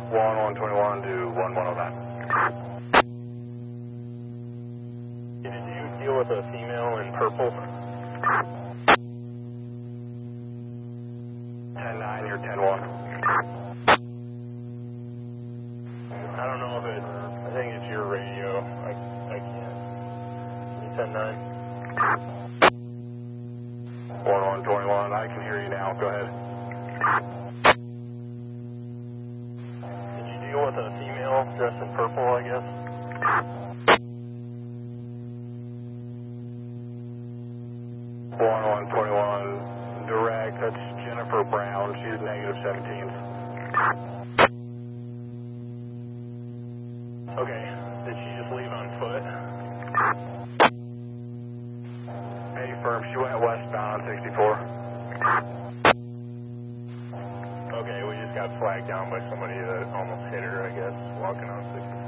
1121 to 1109. Did you deal with a female in purple? 10-9, you're 10-1. I don't know if I think it's your radio. I can't. You 10-9? 1121, I can hear you now. Go ahead. Did you deal with a female dressed in purple, I guess? .121, direct, that's Jennifer Brown, she's -17. Okay, did she just leave on foot? Hey, firm, she went westbound on 64. Okay, we just got flagged down by somebody that almost hit her, I guess, walking on 64.